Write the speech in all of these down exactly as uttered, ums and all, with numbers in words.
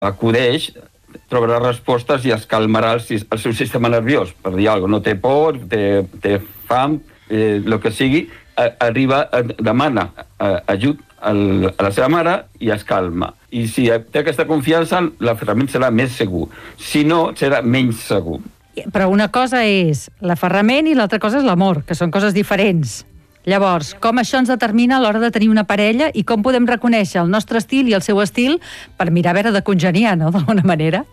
acudeix, trobarà respostes i es calmarà el, el seu sistema nerviós, per dir alguna cosa. No té por, té, té fam, eh, el que sigui, a, arriba, a, demana a, ajut al, a la seva mare i es calma. I si té aquesta confiança, l'aferrament serà més segur. Si no, serà menys segur. Però una cosa és l'aferrament i l'altra cosa és l'amor, que són coses diferents. Llavors, com això ens determina a l'hora de tenir una parella i com podem reconèixer el nostre estil i el seu estil per mirar a veure de congeniar, no?, d'alguna manera?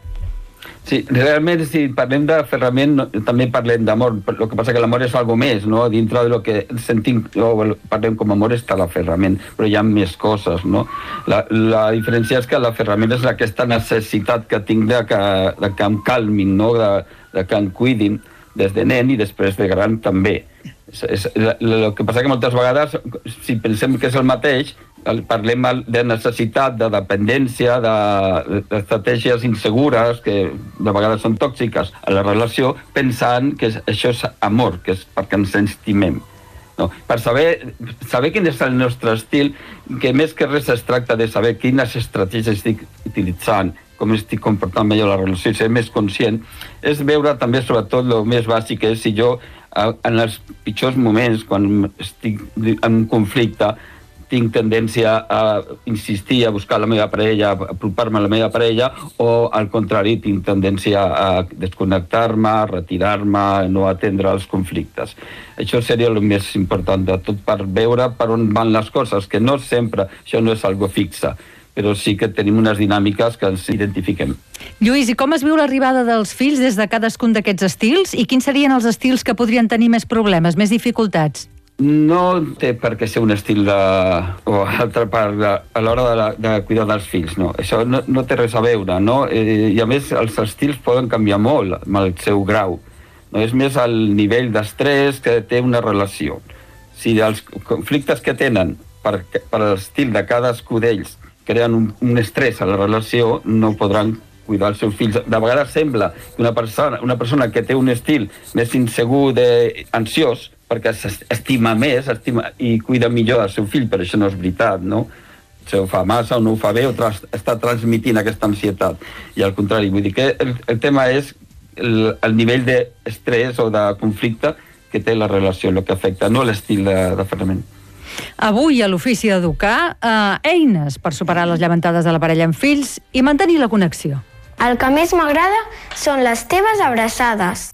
Sí, realment, si parlem d'aferrament, no, també parlem d'amor. El que passa que l'amor és algo més, no? Dintre del que sentim, o parlem com amor, està l'aferrament, però hi ha més coses, no? La, la diferència és que l'aferrament és aquesta necessitat que tinc de que, de que em calmin, no? De, de que em cuidin des de nen i després de gran també. És, és, el que passa que moltes vegades, si pensem que és el mateix, parlem de necessitat, de dependència, d'estratègies insegures, que de vegades són tòxiques a la relació, pensant que això és amor, que és perquè ens estimem. No? Per saber, saber quin és el nostre estil, que més que res es tracta de saber quines estratègies estic utilitzant, com estic comportant millor la relació, ser més conscient, és veure també, sobretot, el més bàsic, és si jo, en els pitjors moments, quan estic en un conflicte, tinc tendència a insistir, a buscar la meva parella, a apropar-me a la meva parella, o al contrari, tinc tendència a desconnectar-me, a retirar-me, a no atendre els conflictes. Això seria el més important de tot, per veure per on van les coses, que no sempre, això no és algo fixe, però sí que tenim unes dinàmiques que ens identifiquem. Lluís, i com es viu l'arribada dels fills des de cadascun d'aquests estils? I quins serien els estils que podrien tenir més problemes, més dificultats? No té per què ser un estil de, o altra part de, a l'hora de, de cuidar dels fills, no. Això no, no té res a veure, no? Eh, I a més, els estils poden canviar molt amb el seu grau. No? És més el nivell d'estrès que té una relació. Si els conflictes que tenen per, per l'estil de cadascú d'ells creen un, un estrès a la relació, no podran cuidar els seus fills. De vegades sembla que una persona, una persona que té un estil més insegur, de, ansiós, perquè s'estima més estima, i cuida millor el seu fill, però això no és veritat, no? Si ho fa massa o no ho fa bé, o tras, està transmitint aquesta ansietat. I al contrari, vull dir que el, el tema és el, el nivell d'estrès o de conflicte que té la relació, el que afecta, no l'estil d'aferrament. Avui, a l'Ofici d'Educar, eh, eines per superar les llevantades de la parella amb fills i mantenir la connexió. El que més m'agrada són les teves abraçades.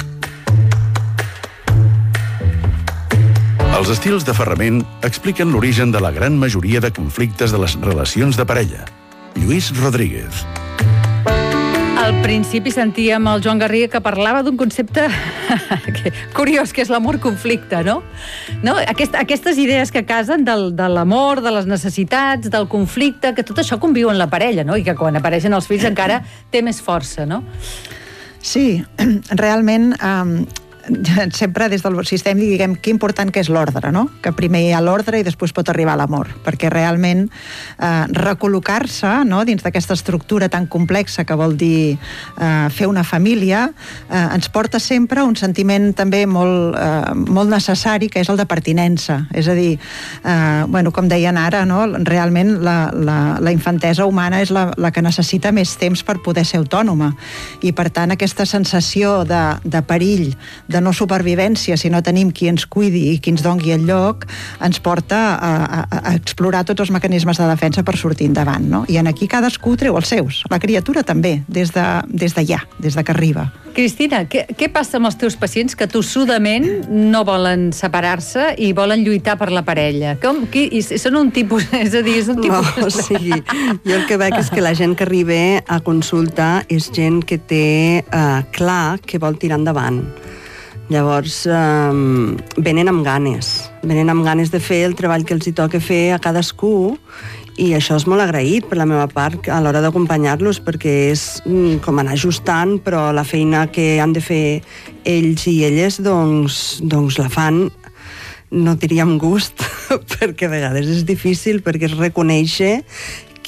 Els estils d'aferrament expliquen l'origen de la gran majoria de conflictes de les relacions de parella. Lluís Rodríguez. Al principi sentíem el Joan Garriga que parlava d'un concepte curiós, que és l'amor-conflicte, no? no? Aquest, aquestes idees que casen del, de l'amor, de les necessitats, del conflicte, que tot això conviu en la parella, no? I que quan apareixen els fills encara té més força, no? Sí, realment... Um... sempre des del sistema diguem que important que és l'ordre, no? Que primer hi ha l'ordre i després pot arribar l'amor, perquè realment eh, recol·locar-se, no?, dins d'aquesta estructura tan complexa que vol dir eh, fer una família, eh, ens porta sempre un sentiment també molt, eh, molt necessari, que és el de pertinença. És a dir, eh, bueno, com deien ara, no?, realment la, la, la infantesa humana és la, la que necessita més temps per poder ser autònoma, i per tant aquesta sensació de, de perill, de no supervivència, si no tenim qui ens cuidi i qui ens doni el lloc, ens porta a, a, a explorar tots els mecanismes de defensa per sortir endavant, no? I en aquí cadascú treu els seus. La criatura també, des de, des de ja, des de que arriba. Cristina, què, què passa amb els teus pacients que tossudament no volen separar-se i volen lluitar per la parella? Com, qui, són un tipus... És a dir, és un tipus... No, o sigui, jo el que veig és que la gent que arriba a consulta és gent que té eh, clar que vol tirar endavant. Llavors, eh, venen amb ganes, venen amb ganes de fer el treball que els hi toca fer a cadascú, i això és molt agraït per la meva part a l'hora d'acompanyar-los, perquè és com anar ajustant, però la feina que han de fer ells i elles, doncs, doncs la fan, no diria amb gust, perquè a vegades és difícil, perquè es reconèixer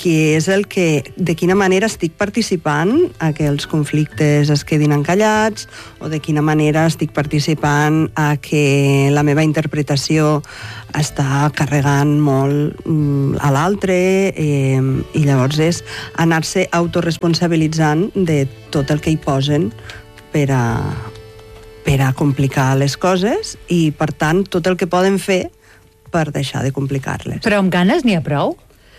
que és el que, de quina manera estic participant a que els conflictes es quedin encallats o de quina manera estic participant a que la meva interpretació està carregant molt a l'altre, eh, i llavors és anar-se autoresponsabilitzant de tot el que hi posen per a, per a complicar les coses i, per tant, tot el que poden fer per deixar de complicar-les. Però amb ganes n'hi ha prou?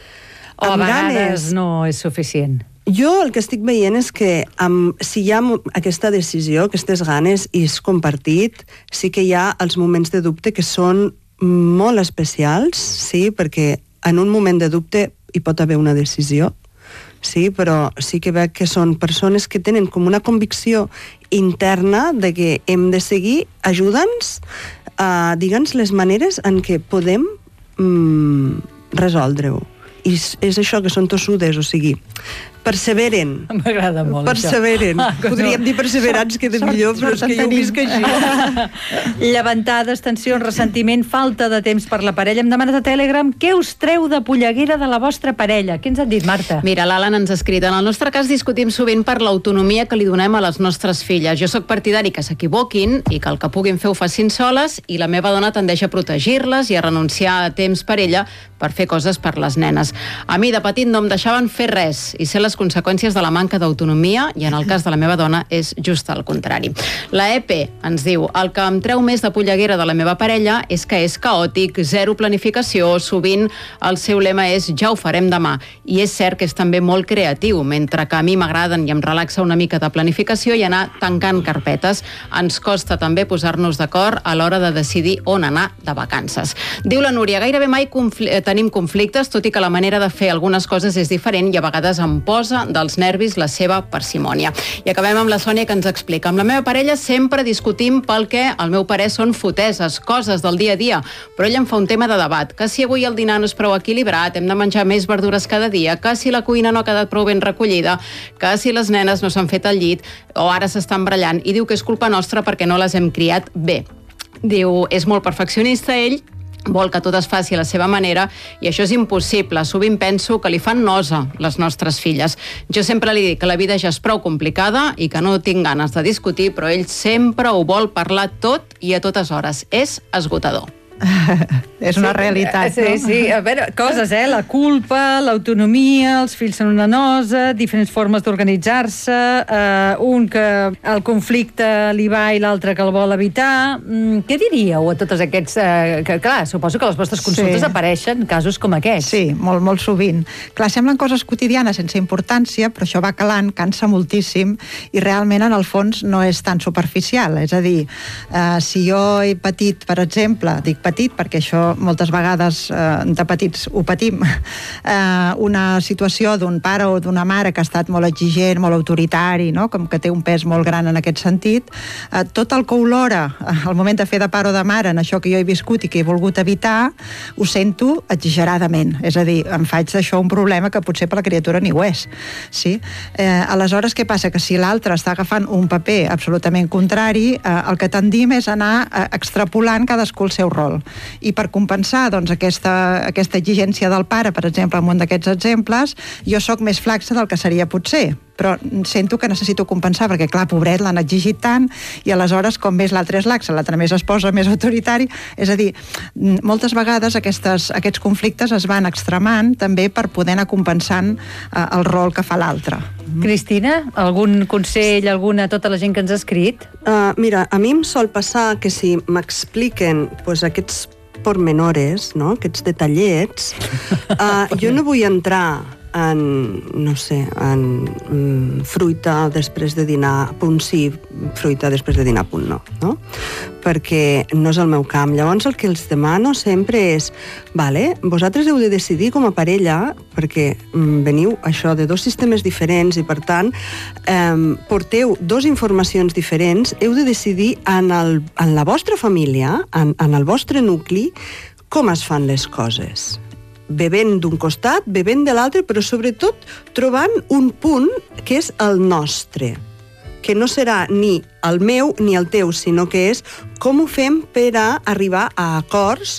O a Amb vegades ganes. no és suficient? Jo el que estic veient és que amb, si hi ha aquesta decisió, aquestes ganes i és compartit, sí que hi ha els moments de dubte que són molt especials, sí, perquè en un moment de dubte hi pot haver una decisió, sí, però sí que veig que són persones que tenen com una convicció interna de que hem de seguir, ajuda'ns, uh, digue'ns les maneres en què podem mm, resoldre-ho. I és això, que són tossudes, o sigui, perseveren. M'agrada molt, perseveren. això. Ah, Podríem no. dir perseverants, queda Sort- millor, però és sort que jo ho en visc així. Llevantades, tensions, ressentiment, falta de temps per la parella. Em demanes a Telegram què us treu de polleguera de la vostra parella. Què ens ha dit, Marta? Mira, l'Alan ens ha escrit: en el nostre cas discutim sovint per l'autonomia que li donem a les nostres filles. Jo sóc partidari que s'equivoquin i que el que puguin fer ho facin soles, i la meva dona tendeix a protegir-les i a renunciar a temps per ella per fer coses per les nenes. A mi de petit no em deixaven fer res i sé les conseqüències de la manca d'autonomia, i en el cas de la meva dona és just al contrari. La E P ens diu: el que em treu més de polleguera de la meva parella és que és caòtic, zero planificació, sovint el seu lema és ja ho farem demà, i és cert que és també molt creatiu, mentre que a mi m'agraden i em relaxa una mica de planificació i anar tancant carpetes. Ens costa també posar-nos d'acord a l'hora de decidir on anar de vacances. Diu la Núria: gairebé mai confl- tenim conflictes, tot i que la manera de fer algunes coses és diferent i a vegades em posa dels nervis la seva parsimònia. I acabem amb la Sònia, que ens explica: amb la meva parella sempre discutim pel que al meu parer són foteses, coses del dia a dia, però ell em fa un tema de debat, que si avui el dinar no és prou equilibrat, hem de menjar més verdures cada dia, que si la cuina no ha quedat prou ben recollida, que si les nenes no s'han fet al llit o ara s'estan brallant, i diu que és culpa nostra perquè no les hem criat bé. Diu, és molt perfeccionista ell, vol que tot es faci a la seva manera i això és impossible. Sovint penso que li fan nosa les nostres filles. Jo sempre li dic que la vida ja és prou complicada i que no tinc ganes de discutir, però ell sempre ho vol parlar tot i a totes hores. És esgotador. És una realitat, sí, no? Sí, a veure, coses, eh? La culpa, l'autonomia, els fills són una nosa, diferents formes d'organitzar-se, eh, un que el conflicte li va i l'altre que el vol evitar. Mm, què diríeu a tots aquests... Eh, que, clar, suposo que a les vostres consultes Sí. apareixen casos com aquests. Sí, molt, molt sovint. Clar, semblen coses quotidianes sense importància, però això va calant, cansa moltíssim i realment en el fons no és tan superficial. És a dir, eh, si jo he patit, per exemple, dic petit perquè això moltes vegades eh, de petits ho patim, eh, una situació d'un pare o d'una mare que ha estat molt exigent, molt autoritari, no? Com que té un pes molt gran en aquest sentit, eh, tot el que olora al moment de fer de pare o de mare en això que jo he viscut i que he volgut evitar, ho sento exageradament. És a dir, em faig d'això un problema que potser per la criatura ni ho és. Sí? Eh, aleshores, què passa? Que si l'altre està agafant un paper absolutament contrari, eh, el que tendim és anar eh, extrapolant cadascú el seu rol. I per compensar doncs, aquesta, aquesta exigència del pare, per exemple, en un d'aquests exemples, jo sóc més flaxa del que seria potser, però sento que necessito compensar, perquè clar, pobret, l'han exigit tant, i aleshores, com més l'altre és laxa, l'altre més es posa més autoritari, és a dir, moltes vegades aquestes, aquests conflictes es van extremant també per poder anar compensant eh, el rol que fa l'altre. Cristina, algun consell, alguna, tota la gent que ens ha escrit? Uh, mira, a mi em sol passar que si m'expliquen pues, aquests pormenores, no? Aquests detallets, uh, jo no vull entrar en, no sé, en mm, fruita després de dinar, punt sí, fruita després de dinar, punt no, no? Perquè no és el meu camp. Llavors el que els demano sempre és, vale, vosaltres heu de decidir com a parella, perquè mm, veniu això de dos sistemes diferents i per tant eh, porteu dos informacions diferents, heu de decidir en, el, en la vostra família, en, en el vostre nucli, com es fan les coses. Bevent d'un costat, bevent de l'altre, però sobretot trobant un punt que és el nostre, que no serà ni el meu ni el teu, sinó que és com ho fem per a arribar a acords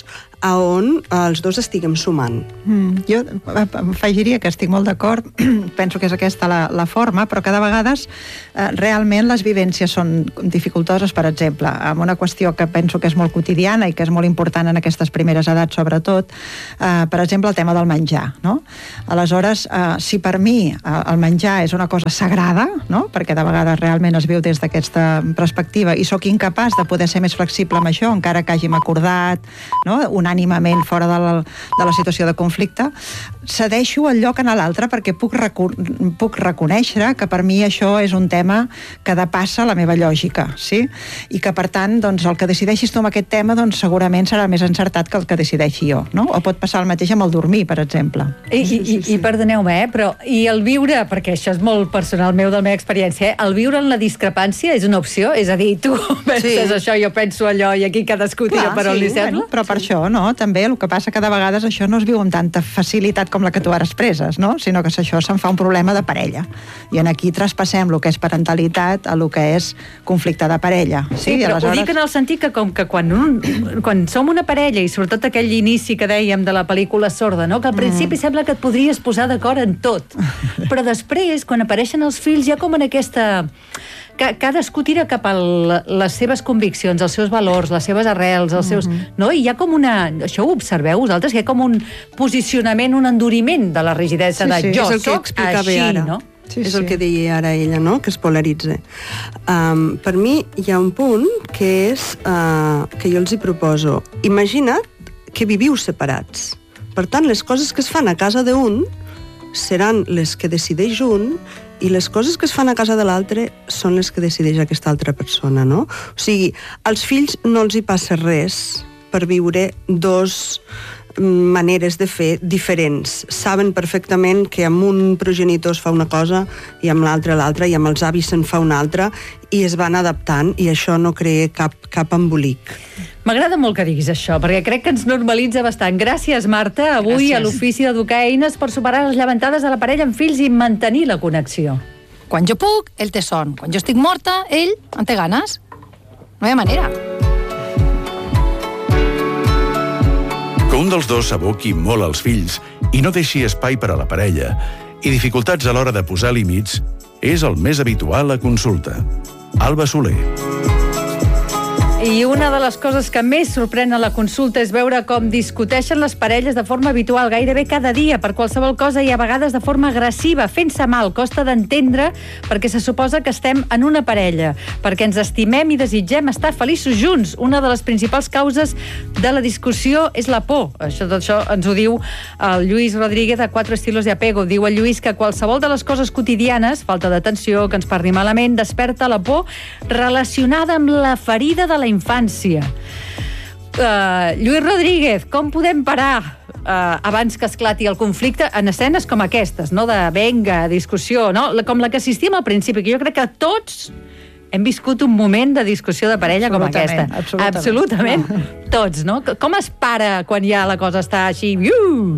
a on els dos estiguem sumant. Mm, jo afegiria que estic molt d'acord, penso que és aquesta la, la forma, però cada vegades eh, realment les vivències són dificultoses, per exemple, amb una qüestió que penso que és molt quotidiana i que és molt important en aquestes primeres edats, sobretot, eh, per exemple, el tema del menjar, no? Aleshores, eh, si per mi eh, el menjar és una cosa sagrada, no? Perquè de vegades realment es viu des d'aquesta perspectiva i sóc incapaç de poder ser més flexible amb això, encara que hàgim acordat, no? Unànimament fora de la, de la situació de conflicte, cedeixo el lloc en l'altre perquè puc, reco puc reconèixer que per mi això és un tema que depassa la meva lògica, sí? I que per tant, doncs, el que decideixis tu amb aquest tema, doncs segurament serà més encertat que el que decideixi jo, no? O pot passar el mateix amb el dormir, per exemple. I, i, i, i perdoneu-me, eh, però i el viure, perquè això és molt personal meu de la meva experiència, eh? El viure en la discrepància és una opció? És a dir, tu penses sí. això, jo penso allò, i aquí cadascú tira per on sí, li sembla? Bueno, però per això, no? També el que passa que de vegades això no es viu amb tanta facilitat com la que tu ara expresses, no? Sinó que això se'n fa un problema de parella. I en aquí traspassem el que és parentalitat a el que és conflicte de parella. Sí, sí però aleshores... ho dic en el sentit que com que quan, un, quan som una parella, i sobretot aquell inici que dèiem de la pel·lícula Sorda, no? Que al principi mm. sembla que et podries posar d'acord en tot, però després, quan apareixen els fills, ja com en aquesta... que cadascú tira cap a les seves conviccions, els seus valors, les seves arrels, els seus... Mm-hmm. No? I hi ha com una... Això ho observeu vosaltres? Que hi ha com un posicionament, un enduriment de la rigidesa sí, de sí, jo soc així, ara. No? Sí, és sí. el que deia ara ella, no? Que es polaritza. Um, per mi hi ha un punt que és uh, que jo els hi proposo. Imagina't que viviu separats. Per tant, les coses que es fan a casa d'un seran les que decideix un i les coses que es fan a casa de l'altre són les que decideix aquesta altra persona, no? O sigui, als fills no els hi passa res per viure dos maneres de fer diferents. Saben perfectament que amb un progenitor es fa una cosa i amb l'altre l'altra i amb els avis se'n fa una altra i es van adaptant i això no crea cap, cap embolic. M'agrada molt que diguis això, perquè crec que ens normalitza bastant. Gràcies, Marta, avui Gràcies. A l'Ofici d'Educar Eines per superar les llevantades de la parella amb fills i mantenir la connexió. Quan jo puc, ell té son. Quan jo estic morta, ell en té ganes. No hi ha manera. Que un dels dos s'aboqui molt als fills i no deixi espai per a la parella i dificultats a l'hora de posar límits és el més habitual a consulta. Alba Soler. I una de les coses que més sorprèn a la consulta és veure com discuteixen les parelles de forma habitual, gairebé cada dia, per qualsevol cosa i a vegades de forma agressiva, fent-se mal. Costa d'entendre perquè se suposa que estem en una parella, perquè ens estimem i desitgem estar feliços junts. Una de les principals causes de la discussió és la por. Això, això ens ho diu el Lluís Rodríguez de Cuatro Estilos de Apego. Diu el Lluís que qualsevol de les coses quotidianes, falta d'atenció, que ens parli malament, desperta la por relacionada amb la ferida de la infància. Uh, Lluís Rodríguez, com podem parar uh, abans que esclati el conflicte en escenes com aquestes, no? De venga, discussió, no? Com la que assistim al principi, que jo crec que tots hem viscut un moment de discussió de parella com aquesta. Absolutament. Absolutament. Tots, no? Com es para quan ja la cosa està així? Uh!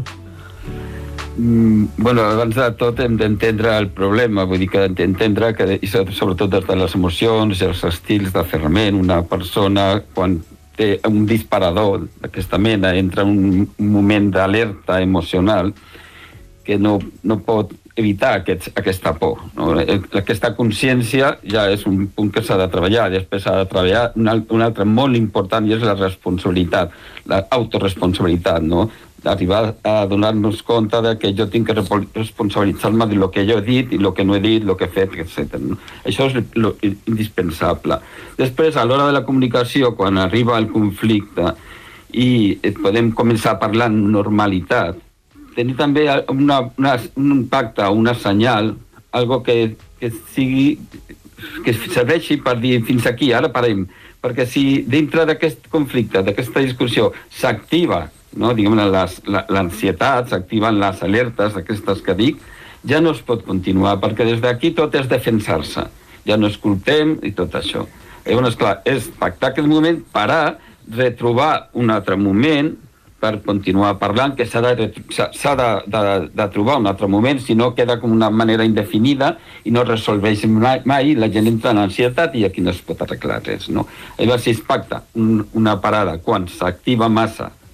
Mm, bueno, abans de tot hem d'entendre el problema, vull dir que entendre que, i sobretot des de les emocions i els estils d'aferrament, una persona quan té un disparador d'aquesta mena entra en un moment d'alerta emocional que no, no pot evitar aquest, aquesta por, no? Aquesta consciència ja és un punt que s'ha de treballar. Després s'ha de treballar un, un altre molt important i és la responsabilitat, l'autoresponsabilitat, no? Arribar a donar-nos compte de que jo tinc que responsabilitzar-me de lo que jo he dit i lo que no he dit, lo que he fet, etcètera. No? Això és lo indispensable. Després, a l'hora de la comunicació, quan arriba el conflicte i podem començar a parlar amb normalitat, tenir també una, una, un impacte, una senyal, algo que, que sigui, que serveixi per dir fins aquí, ara parem. Perquè si dintre d'aquest conflicte, d'aquesta discussió, s'activa, no? Diguem, l'ansietat, s'activen les alertes, aquestes que dic, ja no es pot continuar, perquè des d'aquí tot és defensar-se. Ja no escoltem i tot això. Llavors, esclar, és pactar aquest moment, parar, retrobar un altre moment per continuar parlant, que s'ha de, s'ha de, de, de trobar un altre moment, si no queda com una manera indefinida i no resolveix mai, mai la gent entra en ansietat i aquí no es pot arreglar res, no? Llavors, si es pacta un, una parada quan s'activa massa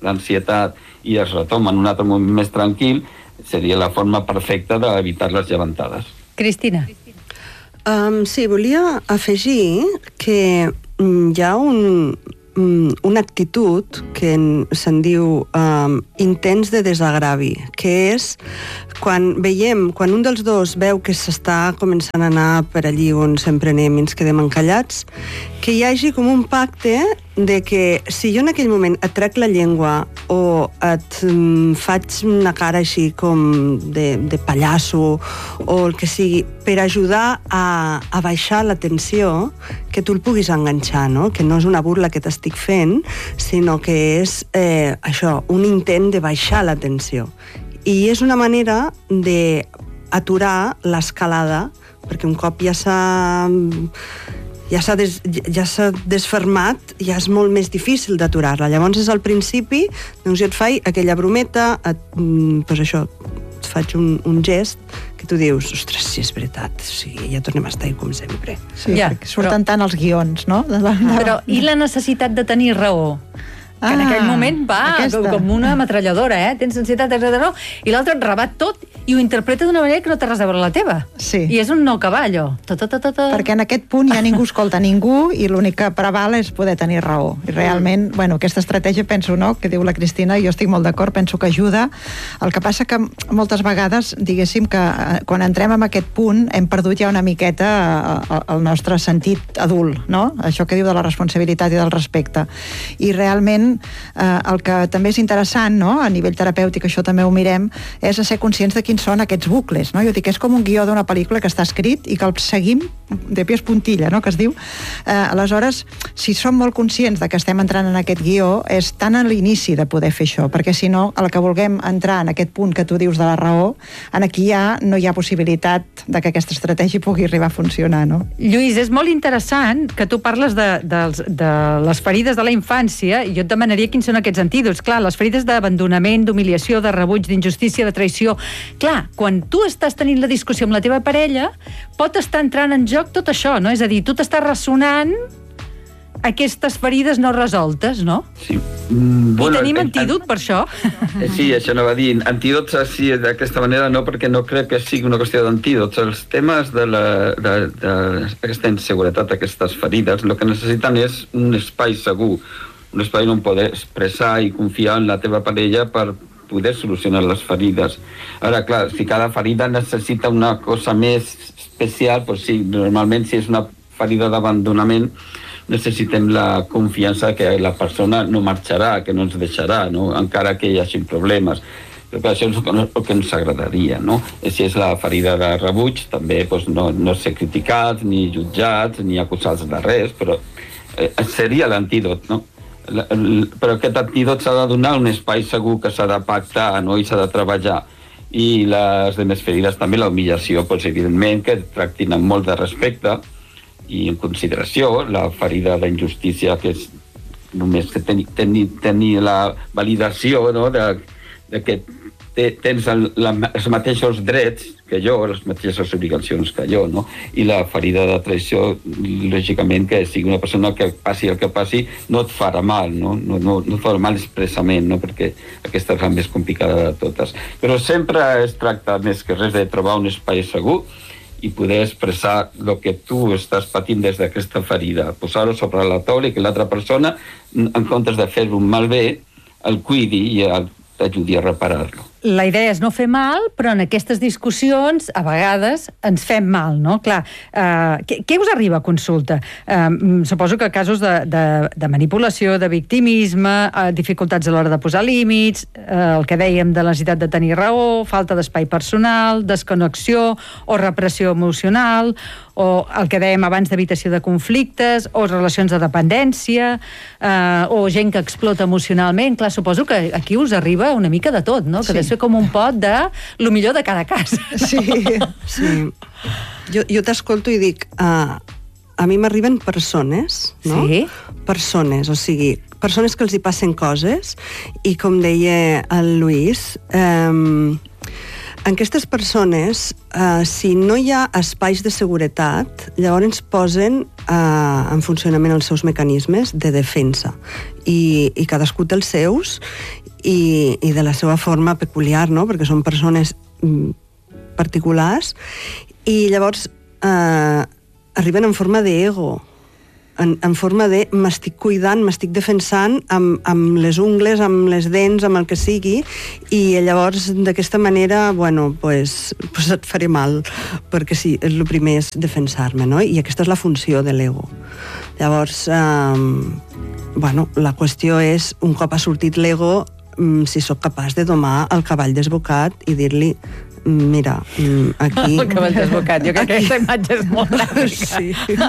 l'ansietat i es retoma en un altre moment més tranquil, seria la forma perfecta d'evitar les llevantades. Cristina. Um, sí, volia afegir que um, hi ha un, um, una actitud que en, se'n diu um, intents de desagravi, que és quan veiem, quan un dels dos veu que s'està començant a anar per allí on sempre anem i ens quedem encallats, que hi hagi com un pacte de que si jo en aquell moment et trec la llengua o et mm, faig una cara així com de, de pallasso o el que sigui, per ajudar a, a baixar la tensió, que tu el puguis enganxar, no? Que no és una burla que t'estic fent, sinó que és eh, això, un intent de baixar la tensió. I és una manera d'aturar l'escalada, perquè un cop ja s'ha... ja s'ha des, ja s'ha desfermat, ja és molt més difícil d'aturar-la. Llavors és al principi, doncs jo et faig aquella brometa, et, doncs això, et faig un, un gest que tu dius, ostres, si és veritat, o sigui, ja tornem a estar ahí com sempre. Sí, ja, surten però... tant els guions, no? De la, de... Però i la necessitat de tenir raó? Que ah, en aquell moment va aquesta. Com una ametralladora, eh? Tens ansietat, etcètera. I l'altre et rebat tot i ho interpreta d'una manera que no té res a veure la teva. Sí. I és un no cavallo. Ta, ta, ta, ta, ta. Perquè en aquest punt ja ningú escolta ningú i l'únic que preval és poder tenir raó. I realment, mm. bueno, aquesta estratègia, penso, no?, que diu la Cristina, i jo estic molt d'acord, penso que ajuda. El que passa que moltes vegades, diguéssim, que quan entrem en aquest punt hem perdut ja una miqueta el nostre sentit adult, no? Això que diu de la responsabilitat i del respecte. I realment Eh, el que també és interessant, no?, a nivell terapèutic, això també ho mirem, és a ser conscients de quins són aquests bucles, no? Jo dic, és com un guió d'una pel·lícula que està escrit i que el seguim de pies puntilla, no?, que es diu. Eh, aleshores, si som molt conscients de que estem entrant en aquest guió, és tan a l'inici de poder fer això, perquè si no, a la que vulguem entrar en aquest punt que tu dius de la raó, en aquí ja no hi ha possibilitat de que aquesta estratègia pugui arribar a funcionar, no? Lluís, és molt interessant que tu parles de, de, de les ferides de la infància, i jo et demanaria quins són aquests antídots. Clar, les ferides d'abandonament, d'humiliació, de rebuig, d'injustícia, de traïció. Clar, quan tu estàs tenint la discussió amb la teva parella, pot estar entrant en joc tot això, no? És a dir, tu t'estàs ressonant aquestes ferides no resoltes, no? Sí. Mm, bueno, I tenim en, antídot en, per això? Sí, això no va dir. Antídots així d'aquesta manera no, perquè no crec que sigui una qüestió d'antídots. Els temes de d'aquesta inseguretat, aquestes ferides, el que necessiten és un espai segur, un espai on poder expressar i confiar en la teva parella per poder solucionar les ferides. Ara, clar, si cada ferida necessita una cosa més especial, doncs sí, normalment si és una ferida d'abandonament necessitem la confiança que la persona no marxarà, que no ens deixarà, no?, encara que hi hagi problemes. Però això és el que ens agradaria, no? Si és la ferida de rebuig, també doncs, no, no ser criticats, ni jutjats, ni acusats de res, però eh, seria l'antídot, no? La, la, però aquest antídot s'ha de donar un espai segur que s'ha de pactar, no?, i s'ha de treballar. I les demés ferides també, la humillació, doncs, evidentment, que tractin amb molt de respecte i en consideració. La ferida d'injustícia, que és només que tenir, tenir, tenir la validació, no?, de, de que te, tens el, la, els mateixos drets que jo, les mateixes obligacions que jo, no? I la ferida de traïció, lògicament, que sigui una persona que passi el que passi, no et farà mal, no? No, no, no et farà mal expressament, no? Perquè aquesta és la més complicada de totes. Però sempre es tracta més que res de trobar un espai segur i poder expressar el que tu estàs patint des d'aquesta ferida, posar-ho sobre la taula i que l'altra persona, en comptes de fer-ho malbé, el cuidi i t'ajudi a reparar-lo. La idea és no fer mal, però en aquestes discussions, a vegades, ens fem mal, no? Clar, eh, què, què us arriba a consulta? Eh, suposo que casos de, de, de manipulació, de victimisme, eh, dificultats a l'hora de posar límits, eh, el que dèiem de la necessitat de tenir raó, falta d'espai personal, desconnexió o repressió emocional, o el que dèiem abans d'evitació de conflictes, o relacions de dependència, eh, o gent que explota emocionalment. Clar, suposo que aquí us arriba una mica de tot, no? Que sí. Com un pot de lo millor de cada cas. Sí, sí. Jo, jo t'escolto i dic, uh, a mi m'arriben persones, no? Sí. Persones, o sigui, persones que els hi passen coses i, com deia el Lluís, um, en aquestes persones, eh, si no hi ha espais de seguretat, llavors posen eh, en funcionament els seus mecanismes de defensa. I, i cadascú té els seus i, i de la seva forma peculiar, no? Perquè són persones mm, particulars i llavors eh, arriben en forma d'ego, en, en forma de m'estic cuidant, m'estic defensant amb, amb les ungles, amb les dents, amb el que sigui, i llavors d'aquesta manera, bueno, pues, pues et faré mal, perquè sí, el primer és defensar-me, no? I aquesta és la funció de l'ego. Llavors, eh, bueno, la qüestió és, un cop ha sortit l'ego, si sóc capaç de domar el cavall desbocat i dir-li mira, aquí... El cavall desbocat, jo crec que aquesta imatge és molt gràfica. Sí.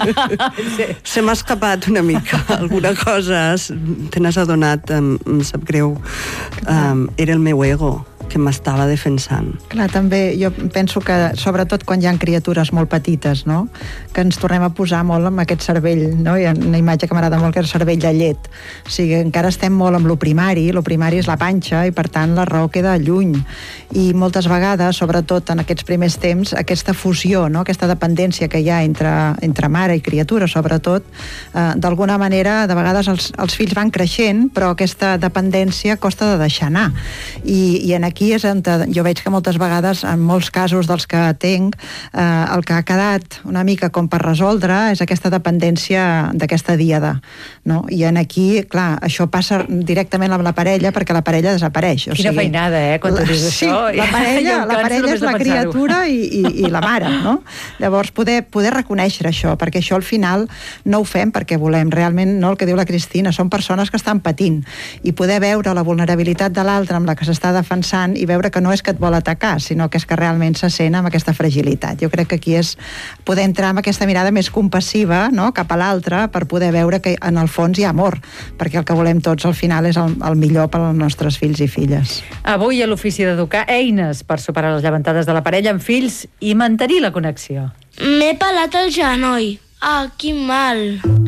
Sí. Se m'ha escapat una mica. Alguna cosa te n'has adonat, em, em sap greu. Um, era el meu ego que m'estava defensant. Clar, també jo penso que, sobretot quan hi ha criatures molt petites, no?, que ens tornem a posar molt amb aquest cervell, no? Hi ha una imatge que m'agrada molt, que és el cervell de llet. O sigui, encara estem molt amb lo primari, lo primari és la panxa, i per tant la raó queda lluny. I moltes vegades, sobretot en aquests primers temps, aquesta fusió, no?, aquesta dependència que hi ha entre, entre mare i criatura, sobretot, eh, d'alguna manera, de vegades els, els fills van creixent, però aquesta dependència costa de deixar anar. I, i en aquí és on jo veig que moltes vegades, en molts casos dels que atenc, eh, el que ha quedat una mica com per resoldre és aquesta dependència d'aquesta díada, no? I en aquí, clar, això passa directament amb la parella, perquè la parella desapareix. O Quina sigui, feinada, eh, quan tu dius sí, això. la parella, la parella és la criatura i, i, i la mare, no? Llavors, poder, poder reconèixer això, perquè això al final no ho fem perquè volem, realment, no, el que diu la Cristina, són persones que estan patint, i poder veure la vulnerabilitat de l'altre amb la que s'està defensant i veure que no és que et vol atacar, sinó que és que realment se sent amb aquesta fragilitat. Jo crec que aquí és poder entrar amb aquesta mirada més compassiva, no?, cap a l'altre, per poder veure que en el fons hi ha amor, perquè el que volem tots al final és el, el millor per als nostres fills i filles. Avui a l'Ofici d'Educar, eines per superar les llevantades de la parella amb fills i mantenir la connexió. M'he pelat el genoll. Ah, quin mal.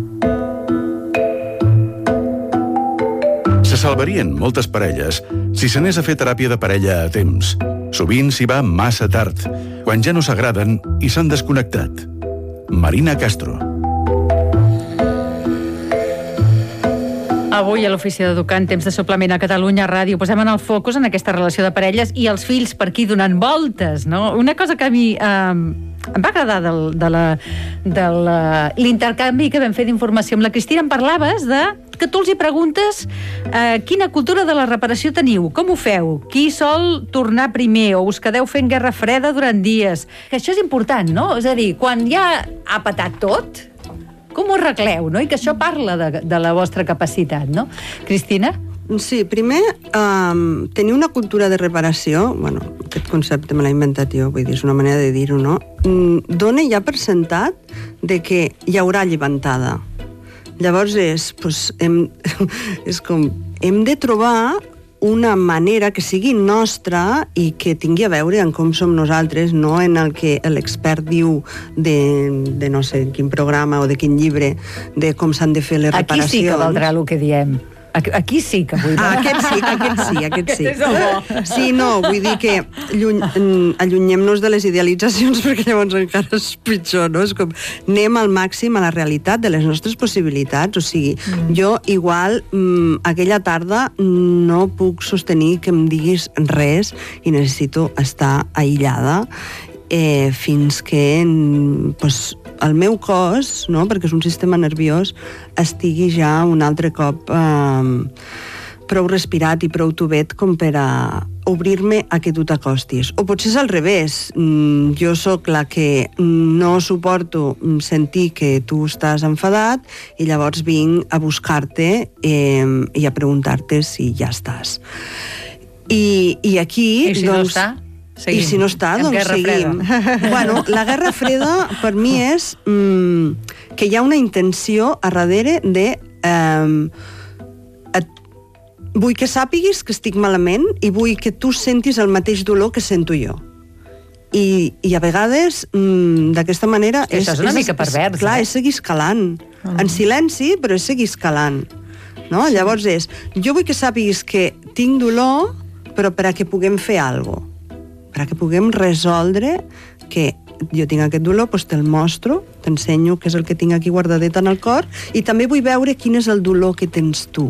Se salvarien moltes parelles si s'anés a fer teràpia de parella a temps. Sovint s'hi va massa tard, quan ja no s'agraden i s'han desconnectat. Marina Castro. Avui a l'Ofici d'Educar, en temps de suplement a Catalunya Ràdio, posem en el focus en aquesta relació de parelles i els fills per aquí donant voltes, no? Una cosa que a mi eh, em va agradar del, de la, de la, l'intercanvi que vam fer d'informació amb la Cristina, em parlaves de que tu els hi preguntes eh, quina cultura de la reparació teniu, com ho feu, qui sol tornar primer, o us quedeu fent guerra freda durant dies. Que això és important, no? És a dir, quan ja ha patat tot, com ho arregleu, no? I que això parla de, de la vostra capacitat, no? Cristina? Sí, primer, um, tenir una cultura de reparació, bueno, aquest concepte me l'he inventat jo, vull dir, és una manera de dir-ho, no? Dona ja per sentat de que hi haurà llevantada. Llavors és, doncs, hem, és com, hem de trobar una manera que sigui nostra i que tingui a veure en com som nosaltres, no en el que l'expert diu de, de no sé quin programa o de quin llibre, de com s'han de fer les reparacions. Aquí sí que valdrà el que diem. Aquí sí que vull dir. Ah, aquest sí, aquest sí, aquest sí. Aquest és el bo. Sí, no, vull dir que lluny, allunyem-nos de les idealitzacions perquè llavors encara és pitjor, no? És com, anem al màxim a la realitat de les nostres possibilitats, o sigui, mm. jo igual mm, aquella tarda no puc sostenir que em diguis res i necessito estar aïllada eh, fins que pues, el meu cos, no, perquè és un sistema nerviós, estigui ja un altre cop eh, prou respirat i prou tubet com per a obrir-me a que tu t'acostis. O potser és al revés. Jo sóc la que no suporto sentir que tu estàs enfadat i llavors vinc a buscar-te eh, i a preguntar-te si ja estàs. I, i aquí... I si doncs, no està? Seguim. I si no està, doncs seguim. Bueno, la guerra freda per mi és mm, que hi ha una intenció a darrere de eh, et, vull que sàpiguis que estic malament i vull que tu sentis el mateix dolor que sento jo. I, i a vegades mm, d'aquesta manera és, això és una és, mica pervers, és, clar, eh? és seguir escalant mm. en silenci, però és seguir escalant, no? Sí. Llavors és, jo vull que sàpiguis que tinc dolor però per a que puguem fer alguna cosa. perquè puguem resoldre que jo tinc aquest dolor, doncs te'l mostro, t'ensenyo què és el que tinc aquí guardadet en el cor i també vull veure quin és el dolor que tens tu.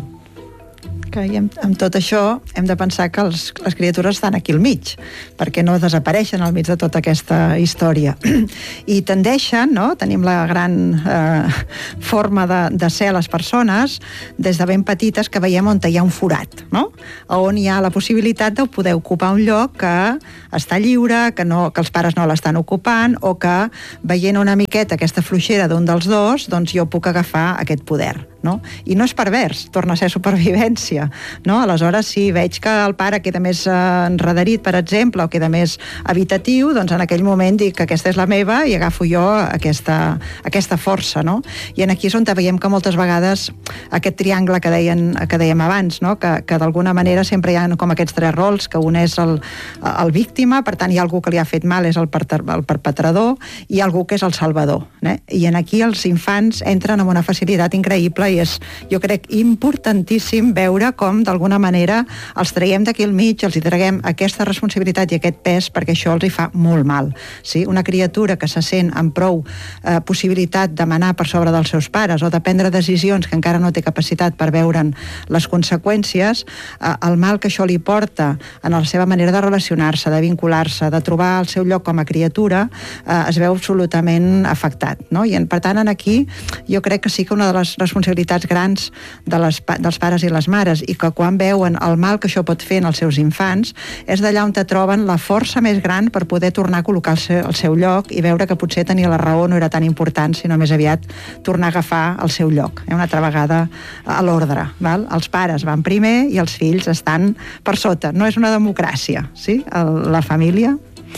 Que amb, amb tot això hem de pensar que els, les criatures estan aquí al mig, perquè no desapareixen al mig de tota aquesta història. I tendeixen, no? Tenim la gran eh, forma de, de ser les persones des de ben petites que veiem on hi ha un forat, no? On hi ha la possibilitat de poder ocupar un lloc que està lliure, que, no, que els pares no l'estan ocupant o que veient una miqueta aquesta fluixera d'un dels dos, doncs jo puc agafar aquest poder. No? I no és pervers, torna a ser supervivència, no? Aleshores, si veig que el pare queda més eh, enredarit, per exemple, o queda més habitatiu, doncs en aquell moment dic que aquesta és la meva i agafo jo aquesta, aquesta força, no? I en aquí és on veiem que moltes vegades aquest triangle que, deien, que dèiem abans, no? Que, que d'alguna manera sempre hi ha com aquests tres rols, que un és el, el víctima, per tant hi ha algú que li ha fet mal, és el, per, el perpetrador, i algú que és el salvador, eh? I en aquí els infants entren amb una facilitat increïble i és, jo crec, importantíssim veure com, d'alguna manera, els traiem d'aquí al mig, els hi traguem aquesta responsabilitat i aquest pes, perquè això els hi fa molt mal. Sí? Una criatura que se sent amb prou eh, possibilitat de manar per sobre dels seus pares o de prendre decisions que encara no té capacitat per veure'n les conseqüències, eh, el mal que això li porta en la seva manera de relacionar-se, de vincular-se, de trobar el seu lloc com a criatura, eh, es veu absolutament afectat. No? I, per tant, aquí jo crec que sí que una de les responsabilitats grans de les, dels pares i les mares i que quan veuen el mal que això pot fer en els seus infants és d'allà on te troben la força més gran per poder tornar a col·locar al seu, al seu lloc i veure que potser tenir la raó no era tan important, sinó més aviat tornar a agafar el seu lloc, eh? Una altra vegada a l'ordre. Val? Els pares van primer i els fills estan per sota. No és una democràcia, sí? El, la família.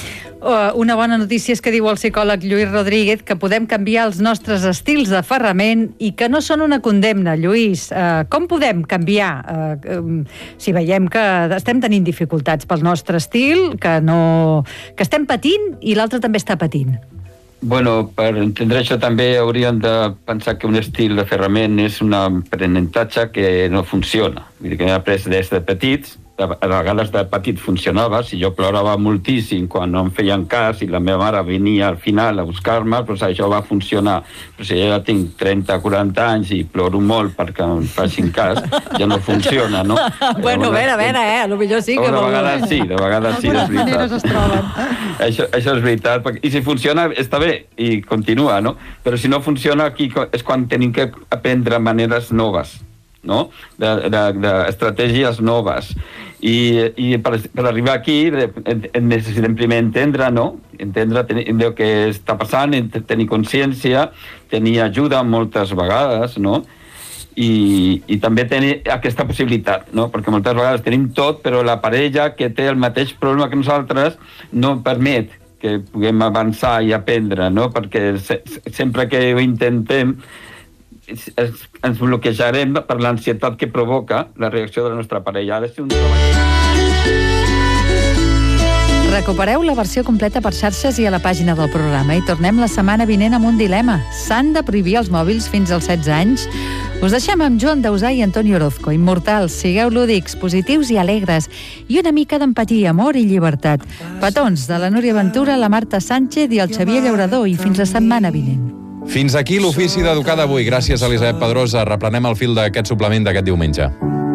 Una bona notícia és que diu el psicòleg Lluís Rodríguez que podem canviar els nostres estils d'aferrament i que no són una condemna. Lluís, eh, com podem canviar eh, si veiem que estem tenint dificultats pel nostre estil, que, no, que estem patint i l'altre també està patint? Bueno, per entendre això també hauríem de pensar que un estil d'aferrament és un aprenentatge que no funciona. Vull dir que hem après des de petits, a vegades de petit funcionava, si jo plorava moltíssim quan no em feien cas i la meva mare venia al final a buscar-me, doncs això va funcionar. Però si jo ja tinc trenta o quaranta anys i ploro molt perquè em facin cas, ja no funciona, no? Bueno, a veure, a veure, eh? A lo millor sí que... De vegades sí, de vegades sí, és veritat. Això, això és veritat. I si funciona, està bé, i continua, no? Però si no funciona, aquí és quan tenim que aprendre maneres noves, no? D'estratègies noves. I, i per, per arribar aquí necessitem primer entendre, no? Entendre el que està passant, tenir consciència, tenir ajuda moltes vegades, no? I, i també tenir aquesta possibilitat, no? Perquè moltes vegades tenim tot, però la parella que té el mateix problema que nosaltres no permet que puguem avançar i aprendre, no? Perquè se, sempre que ho intentem ens bloquejarem per l'ansietat que provoca la reacció de la nostra parella. Ha de ser un treball. Recupereu la versió completa per xarxes i a la pàgina del programa i tornem la setmana vinent amb un dilema. S'han de prohibir els mòbils fins als setze anys? Us deixem amb Joan Dausà i Antoni Orozco. Immortals, sigueu lúdics, positius i alegres i una mica d'empatia, amor i llibertat. Petons de la Núria Ventura, la Marta Sánchez i el Xavier Llaurador i fins la setmana vinent. Fins aquí l'ofici d'educar d'avui. Gràcies a Elisabet Pedrosa. Reprenem el fil d'aquest suplement d'aquest diumenge.